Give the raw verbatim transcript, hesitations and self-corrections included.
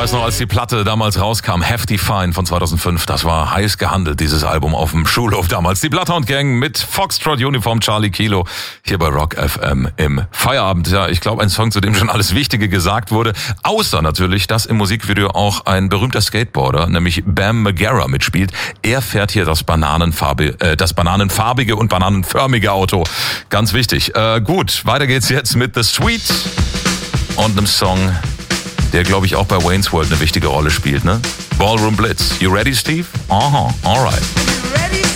weiß noch, als die Platte damals rauskam, Hefty Fine von zweitausendfünf, das war heiß gehandelt, dieses Album auf dem Schulhof damals. Die Bloodhound Gang mit Foxtrot Uniform Charlie Kilo hier bei Rock F M im Feierabend. Ja, ich glaube, ein Song, zu dem schon alles Wichtige gesagt wurde. Außer natürlich, dass im Musikvideo auch ein berühmter Skateboarder, nämlich Bam Margera, mitspielt. Er fährt hier das bananenfarbige, äh, das bananenfarbige und bananenförmige Auto. Ganz wichtig. Äh, gut, weiter geht's jetzt mit The Sweet und einem Song, der, glaube ich, auch bei Wayne's World eine wichtige Rolle spielt, ne? Ballroom Blitz. You ready, Steve? Aha, alright.